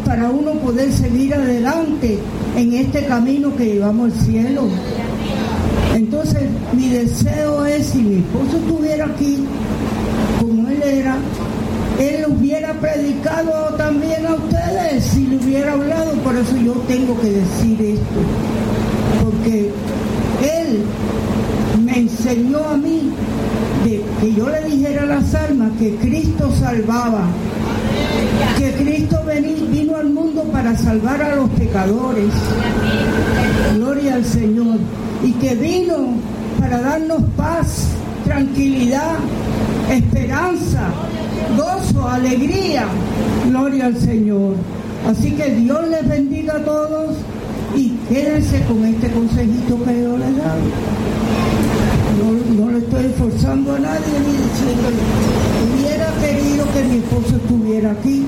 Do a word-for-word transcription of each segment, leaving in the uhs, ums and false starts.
para uno poder seguir adelante en este camino que llevamos al cielo. Entonces, mi deseo es, si mi esposo estuviera aquí, como él era, él hubiera predicado también a ustedes, si le hubiera hablado. Por eso yo tengo que decir esto, porque él me enseñó a mí de que yo le dijera a las almas que Cristo salvaba, que Cristo vení, vino al mundo para salvar a los pecadores, gloria al Señor, y que vino para darnos paz, tranquilidad, esperanza, gozo, alegría, gloria al Señor. Así que Dios les bendiga a todos y quédense con este consejito que yo les he dado. No, no le estoy forzando a nadie ni diciéndole, hubiera querido que mi esposo estuviera aquí,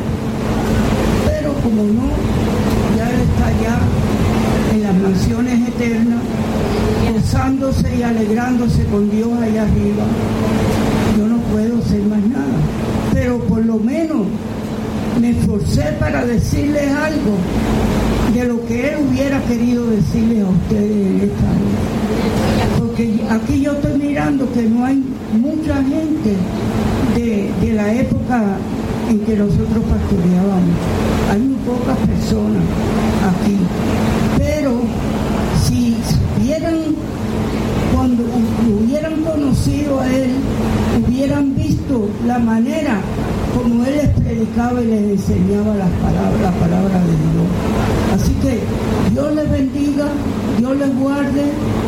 pero como no, ya él está allá en las mansiones eternas, gozándose y alegrándose con Dios allá arriba. Yo no puedo hacer más nada, pero por lo menos me esforcé para decirles algo de lo que él hubiera querido decirles a ustedes en esta hora. Porque aquí yo estoy mirando que no hay mucha gente de, de la época en que nosotros pastoreábamos. Hay muy pocas personas aquí. Pero si supieran, cuando lo hubieran conocido a él, hubieran visto la manera como él les predicaba y les enseñaba las palabras, la palabra de Dios. Así que Dios les bendiga, Dios les guarde,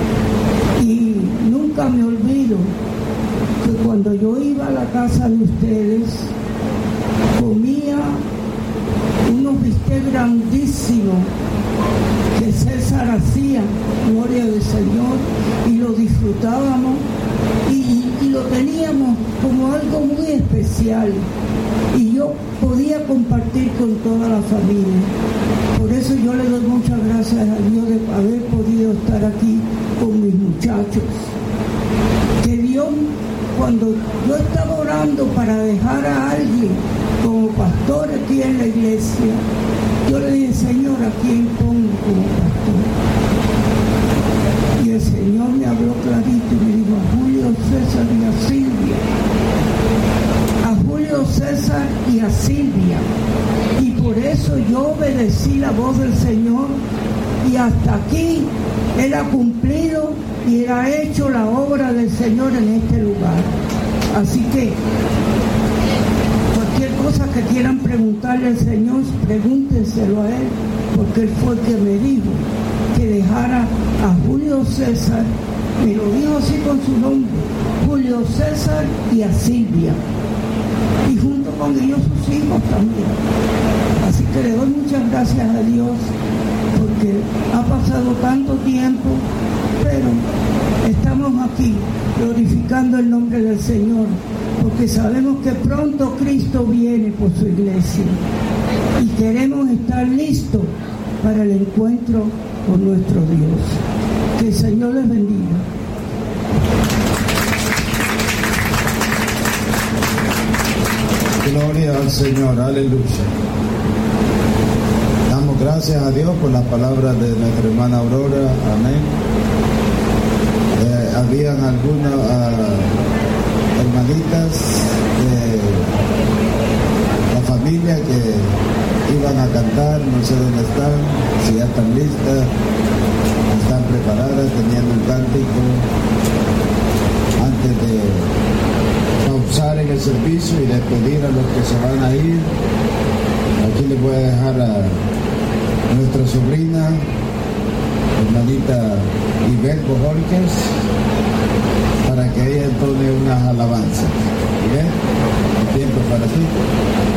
y nunca me olvido que cuando yo iba a la casa de ustedes, comía unos bistecs grandísimos que César hacía, gloria del Señor, y lo disfrutábamos y, y lo teníamos como algo muy especial, y yo podía compartir con toda la familia. Por eso yo le doy muchas gracias a Dios de haber podido estar aquí con mis muchachos. Que Dios, cuando yo estaba orando para dejar a alguien como pastor aquí en la iglesia, yo le dije, Señor, ¿a quién pongo como pastor? Y el Señor me habló clarito y me dijo, a Julio César y a Silvia. A Julio César y a Silvia. Y por eso yo obedecí la voz del Señor, y hasta aquí Él ha cumplido y Él ha hecho la obra del Señor en este lugar. Así que cualquier cosa que quieran preguntarle al Señor, pregúntenselo a Él, porque Él fue el que me dijo que dejara a Julio César, me lo dijo así con su nombre, Julio César y a Silvia, y junto con ellos sus hijos también. Así que le doy muchas gracias a Dios, porque ha pasado tanto tiempo, pero estamos aquí glorificando el nombre del Señor, porque sabemos que pronto Cristo viene por su iglesia y queremos estar listos para el encuentro con nuestro Dios. Que el Señor les bendiga. Gloria al Señor, aleluya. Damos gracias a Dios por las palabras de nuestra hermana Aurora, amén. Eh, habían algunas uh, hermanitas de la familia que iban a cantar, no sé dónde están, si ya están listas, están preparadas, teniendo un cántico antes de pausar en el servicio y despedir a los que se van a ir. Aquí les voy a dejar a nuestra sobrina, hermanita Ibel Bojorquez, para que ella entone unas alabanzas. ¿Bien? El tiempo para ti.